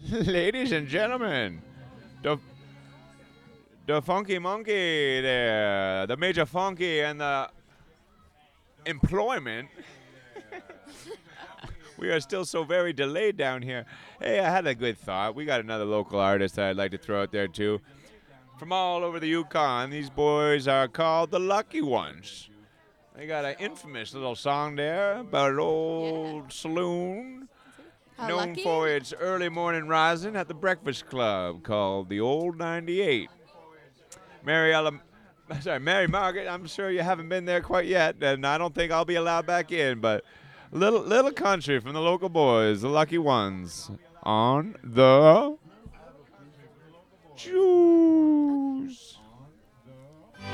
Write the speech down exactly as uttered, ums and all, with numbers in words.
Ladies and gentlemen, the the funky monkey there, the major funky and the employment. We are still so very delayed down here. Hey, I had a good thought. We got another local artist that I'd like to throw out there too. From all over the Yukon, these boys are called the Lucky Ones. They got an infamous little song there about an old saloon How known lucky? for its early morning rising at the Breakfast Club called the Old ninety-eight. Mary Ella, sorry, Mary Margaret, I'm sure you haven't been there quite yet, and I don't think I'll be allowed back in, but little little country from the local boys, the Lucky Ones, on the Juice.